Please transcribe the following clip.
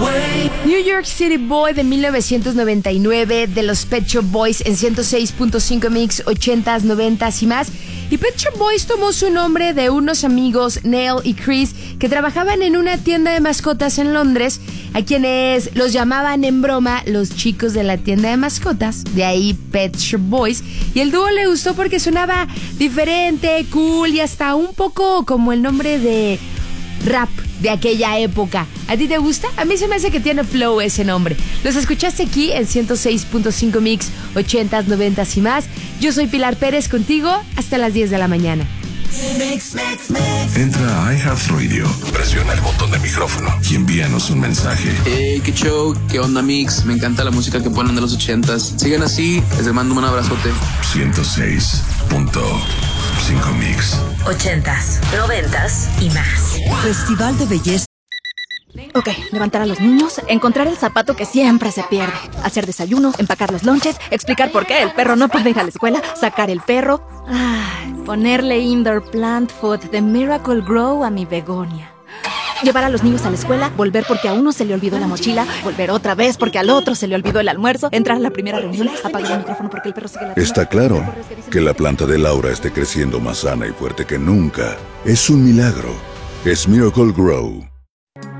New York City Boy de 1999 de los Pet Shop Boys en 106.5 Mix, 80s, 90s y más. Y Pet Shop Boys tomó su nombre de unos amigos, Neil y Chris, que trabajaban en una tienda de mascotas en Londres, a quienes los llamaban en broma los chicos de la tienda de mascotas, de ahí Pet Shop Boys. Y el dúo le gustó porque sonaba diferente, cool y hasta un poco como el nombre de rap de aquella época. ¿A ti te gusta? A mí se me hace que tiene flow ese nombre. Los escuchaste aquí en 106.5 Mix, 80s, 90s y más. Yo soy Pilar Pérez contigo hasta las 10 de la mañana. Entra a iHeartRadio, presiona el botón de micrófono y envíanos un mensaje. Hey, qué show, qué onda Mix, me encanta la música que ponen de los 80s. Sigan así, les mando un abrazote. 106.5 Mix. 80s, 90s y más. Festival de Belleza. Ok, levantar a los niños, encontrar el zapato que siempre se pierde, hacer desayuno, empacar los lonches, explicar por qué el perro no puede ir a la escuela, sacar el perro, ponerle indoor plant food de Miracle Grow a mi begonia. Llevar a los niños a la escuela, volver porque a uno se le olvidó la mochila, volver otra vez porque al otro se le olvidó el almuerzo, entrar a la primera reunión, apagar el micrófono porque el perro sigue la... Está claro que la planta de Laura esté creciendo más sana y fuerte que nunca. Es un milagro. Es Miracle Grow.